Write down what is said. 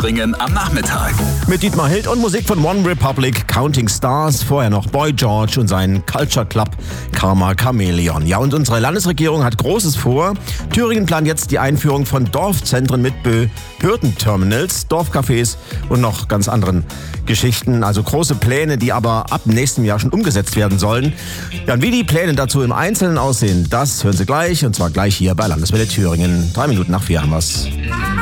bringen am Nachmittag. Mit Dietmar Hild und Musik von One Republic, Counting Stars, vorher noch Boy George und sein Culture Club Karma Chameleon. Ja, und unsere Landesregierung hat Großes vor. Thüringen plant jetzt die Einführung von Dorfzentren mit Behördenterminals, Dorfcafés und noch ganz anderen Geschichten. Also große Pläne, die aber ab nächstem Jahr schon umgesetzt werden sollen. Ja, und wie die Pläne dazu im Einzelnen aussehen, das hören Sie gleich, und zwar gleich hier bei Landeswelle Thüringen. 3 Minuten nach 4 haben wir's.